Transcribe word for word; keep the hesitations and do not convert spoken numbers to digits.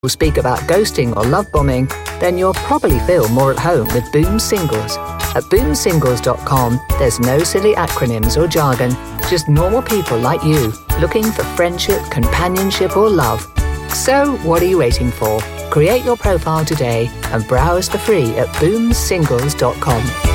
speak about ghosting or love bombing, then you'll probably feel more at home with Boom Singles. At boom singles dot com, there's no silly acronyms or jargon, just normal people like you, looking for friendship, companionship or love. So, what are you waiting for? Create your profile today and browse for free at boom singles dot com.